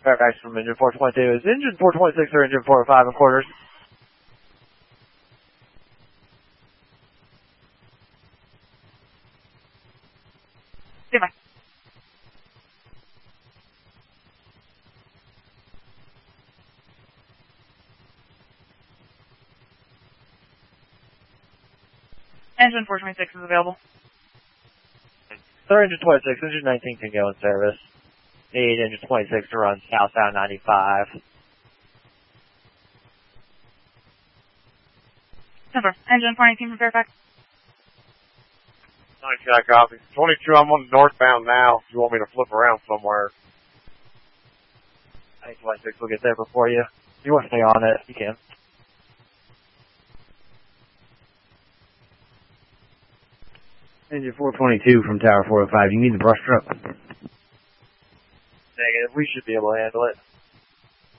Fairfax from engine 422. Is engine 426 or engine 405 and quarters? Goodbye. Engine 426 is available. Sir, engine 26, engine 19 can go in service. Need engine 26 to run southbound 95. Number, engine 419 from Fairfax. 19, I copy. 22, I'm on northbound now. If you want me to flip around somewhere. I think 26 will get there before you. If you want to stay on it, you can. Engine 422 from Tower 405. You need the brush truck? Negative. We should be able to handle it.